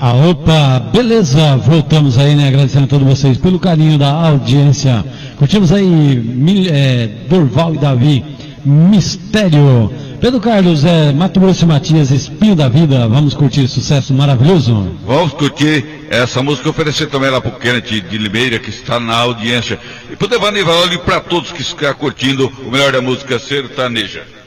Opa, beleza, voltamos aí, né, agradecendo a todos vocês pelo carinho da audiência. Curtimos aí Durval e Davi, Mistério. Pedro Carlos, Mato Grosso e Matias, Espinho da Vida, vamos curtir sucesso maravilhoso? Vamos curtir essa música, oferecer também lá pro Kenneth de Limeira, que está na audiência, e pro Devani Valoli e para todos que estão curtindo o melhor da música sertaneja.